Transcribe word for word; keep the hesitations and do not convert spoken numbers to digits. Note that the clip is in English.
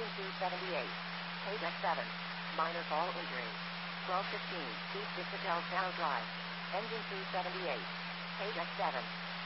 two seventy-eight. Page X seven. Minor fall injury. twelve fifteen. East Isabel Tower Drive. Engine two seventy-eight. Page X seven.